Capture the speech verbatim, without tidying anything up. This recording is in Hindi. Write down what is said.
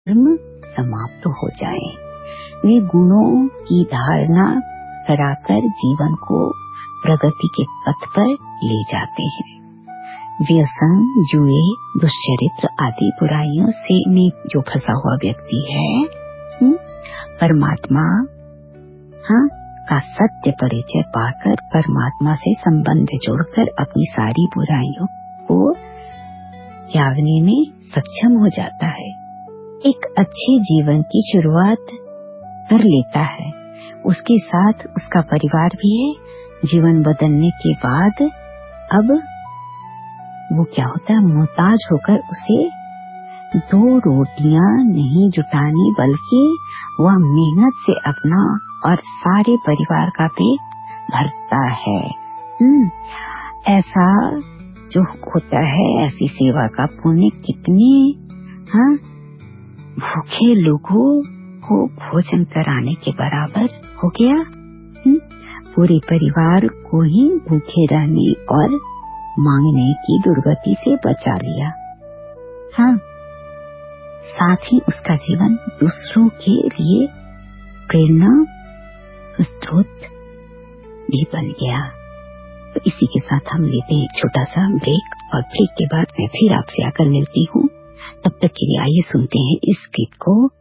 कर्म समाप्त हो जाए। वे गुणों की धारणा कराकर जीवन को प्रगति के पथ पर ले जाते हैं। व्यसन, जुए, दुश्चरित्र आदि बुराइयों से में जो फंसा हुआ व्यक्ति है, हुँ? परमात्मा हाँ का सत्य परिचय पाकर परमात्मा से संबंध जोड़कर अपनी सारी बुराइयों को त्यागने में सक्षम हो जाता है। एक अच्छे जीवन की शुरुआत कर लेता है। उसके साथ उसका परिवार भी है। जीवन बदलने के बाद अब वो क्या होता है, मोहताज होकर उसे दो रोटियां नहीं जुटानी, बल्कि वह मेहनत से अपना और सारे परिवार का पेट भरता है। हम्म ऐसा जो होता है, ऐसी सेवा का पुण्य कितने हाँ भूखे लोगों को भोजन कराने के बराबर हो गया। हम्म पूरे परिवार को ही भूखे रहने और मांगने की दुर्गति से बचा लिया। हाँ, साथ ही उसका जीवन दूसरों के लिए प्रेरणा स्रोत भी बन गया। तो इसी के साथ हम लेते हैं एक छोटा सा ब्रेक, और ब्रेक के बाद मैं फिर आपसे आकर मिलती हूँ। तब तक के लिए आइए सुनते हैं इस गीत को।